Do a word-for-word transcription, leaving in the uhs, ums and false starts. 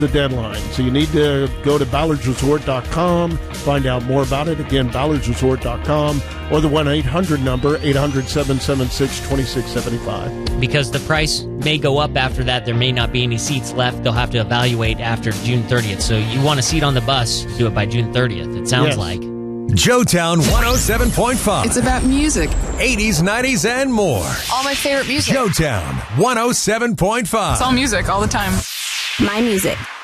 the deadline. So you need to go to ballards resort dot com, find out more about it. Again, ballards resort dot com or the one eight hundred number, eight hundred, seven seven six, two six seven five. Because the price may go up after that. There may not be any seats left. They'll have to evaluate after June thirtieth. So you want a seat on the bus, do it by June thirtieth, it sounds Yes. like. Joetown one oh seven point five. It's about music. eighties, nineties, and more. All my favorite music. Joetown one oh seven point five. It's all music all the time. My music.